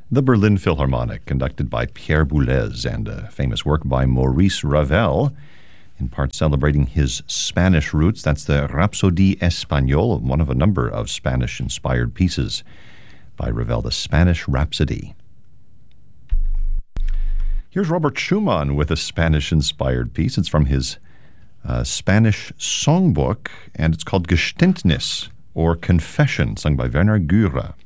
The Berlin Philharmonic, conducted by Pierre Boulez, and a famous work by Maurice Ravel, in part celebrating his Spanish roots. That's the Rhapsodie Espagnole, one of a number of Spanish-inspired pieces by Ravel, the Spanish Rhapsody. Here's Robert Schumann with a Spanish-inspired piece. It's from his Spanish songbook, and it's called Geständnis, or Confession, sung by Werner Gürer.